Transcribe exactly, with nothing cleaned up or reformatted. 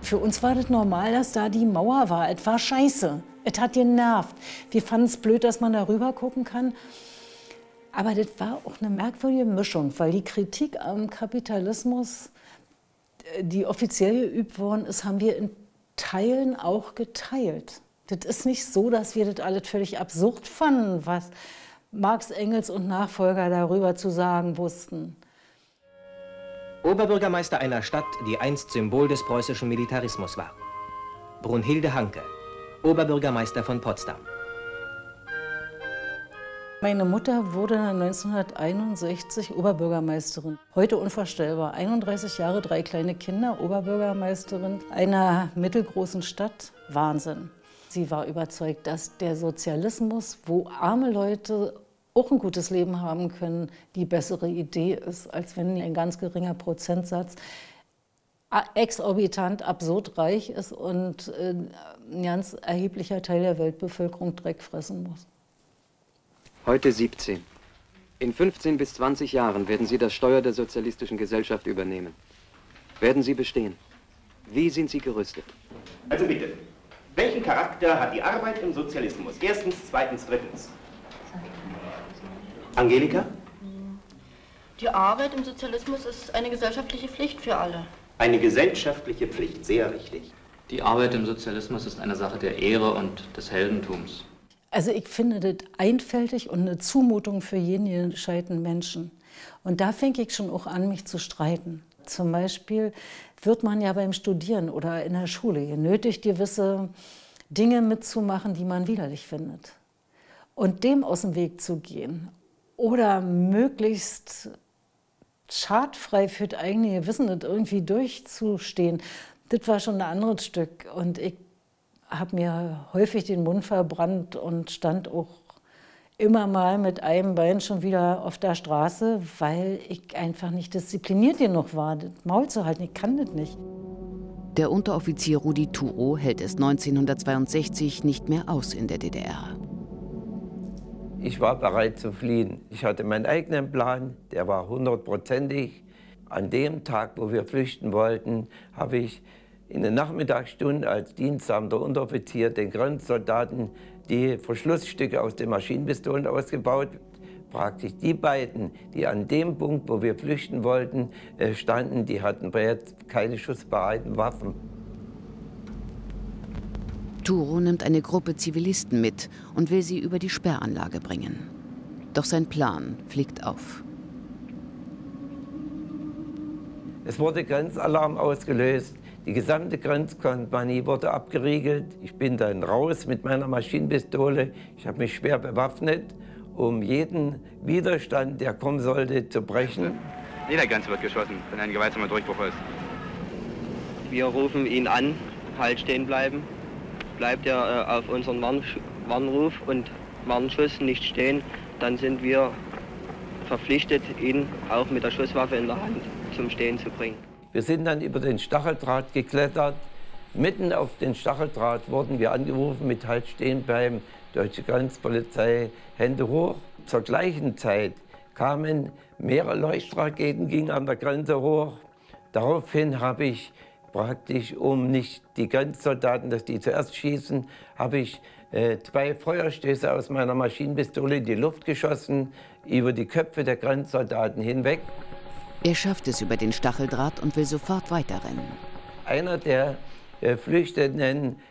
Für uns war das normal, dass da die Mauer war. Es war scheiße. Es hat genervt. Wir fanden es blöd, dass man da rüber gucken kann. Aber das war auch eine merkwürdige Mischung, weil die Kritik am Kapitalismus, die offiziell geübt worden ist, haben wir in Teilen auch geteilt. Das ist nicht so, dass wir das alles völlig absurd fanden, was Marx, Engels und Nachfolger darüber zu sagen wussten. Oberbürgermeister einer Stadt, die einst Symbol des preußischen Militarismus war. Brunhilde Hanke, Oberbürgermeister von Potsdam. Meine Mutter wurde neunzehnhunderteinundsechzig Oberbürgermeisterin. Heute unvorstellbar. einunddreißig Jahre, drei kleine Kinder, Oberbürgermeisterin einer mittelgroßen Stadt. Wahnsinn. Sie war überzeugt, dass der Sozialismus, wo arme Leute auch ein gutes Leben haben können, die bessere Idee ist, als wenn ein ganz geringer Prozentsatz exorbitant absurd reich ist und ein ganz erheblicher Teil der Weltbevölkerung Dreck fressen muss. Heute siebzehn. In fünfzehn bis zwanzig Jahren werden Sie das Steuer der sozialistischen Gesellschaft übernehmen. Werden Sie bestehen? Wie sind Sie gerüstet? Also bitte, welchen Charakter hat die Arbeit im Sozialismus? Erstens, zweitens, drittens. Angelika? Die Arbeit im Sozialismus ist eine gesellschaftliche Pflicht für alle. Eine gesellschaftliche Pflicht, sehr richtig. Die Arbeit im Sozialismus ist eine Sache der Ehre und des Heldentums. Also ich finde das einfältig und eine Zumutung für jeden gescheiten Menschen. Und da fänge ich schon auch an, mich zu streiten. Zum Beispiel wird man ja beim Studieren oder in der Schule genötigt, gewisse Dinge mitzumachen, die man widerlich findet. Und dem aus dem Weg zu gehen oder möglichst schadfrei für das eigene Gewissen das irgendwie durchzustehen, das war schon ein anderes Stück. Und ich habe mir häufig den Mund verbrannt und stand auch immer mal mit einem Bein schon wieder auf der Straße, weil ich einfach nicht diszipliniert genug war, das Maul zu halten. Ich kann das nicht. Der Unteroffizier Rudi Thurow hält es neunzehnhundertzweiundsechzig nicht mehr aus in der D D R. Ich war bereit zu fliehen. Ich hatte meinen eigenen Plan, der war hundertprozentig. An dem Tag, wo wir flüchten wollten, habe ich in den Nachmittagsstunden als diensthabender Unteroffizier den Grenzsoldaten die Verschlussstücke aus den Maschinenpistolen ausgebaut. Praktisch die beiden, die an dem Punkt, wo wir flüchten wollten, standen, die hatten bereits keine schussbereiten Waffen. Thurow nimmt eine Gruppe Zivilisten mit und will sie über die Sperranlage bringen. Doch sein Plan fliegt auf. Es wurde Grenzalarm ausgelöst. Die gesamte Grenzkompanie wurde abgeriegelt. Ich bin dann raus mit meiner Maschinenpistole. Ich habe mich schwer bewaffnet, um jeden Widerstand, der kommen sollte, zu brechen. Jeder Grenze wird geschossen, wenn ein gewaltsamer Durchbruch ist. Wir rufen ihn an, halt stehen bleiben. Bleibt er äh, auf unseren Warn Warnruf und Warnschuss nicht stehen, dann sind wir verpflichtet, ihn auch mit der Schusswaffe in der Hand zum Stehen zu bringen. Wir sind dann über den Stacheldraht geklettert. Mitten auf den Stacheldraht wurden wir angerufen mit Halt stehen bleiben, Deutsche Grenzpolizei, Hände hoch. Zur gleichen Zeit kamen mehrere Leuchtraketen, gingen an der Grenze hoch. Daraufhin habe ich praktisch, um nicht die Grenzsoldaten, dass die zuerst schießen, habe ich äh, zwei Feuerstöße aus meiner Maschinenpistole in die Luft geschossen, über die Köpfe der Grenzsoldaten hinweg. Er schafft es über den Stacheldraht und will sofort weiterrennen. Einer der äh, Flüchtenden